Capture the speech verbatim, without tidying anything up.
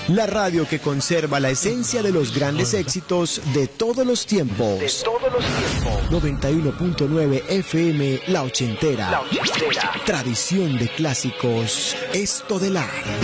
La radio que conserva la esencia de los grandes éxitos de todos los tiempos. De todos los tiempos. noventa y uno punto nueve F M La Ochentera. La Ochentera. Tradición de clásicos Estodelar.